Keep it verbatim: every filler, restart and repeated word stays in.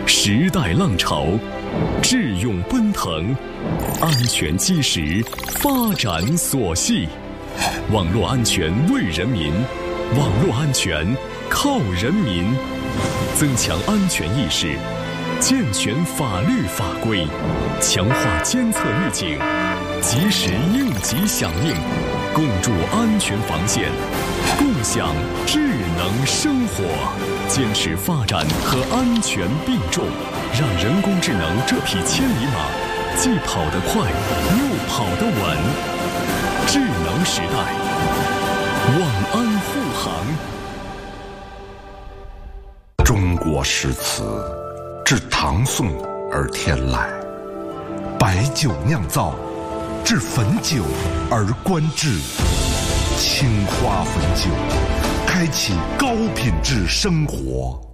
时代浪潮，智勇奔腾，安全基石，发展所系。网络安全为人民，网络安全靠人民。增强安全意识，健全法律法规，强化监测预警，及时应急响应，共筑安全防线，共享智能生活。坚持发展和安全并重，让人工智能这匹千里马既跑得快又跑得稳。智能时代，网安护航。 中国诗词自唐宋而天来，白酒酿造，至汾酒而观致。青花汾酒，开启高品质生活。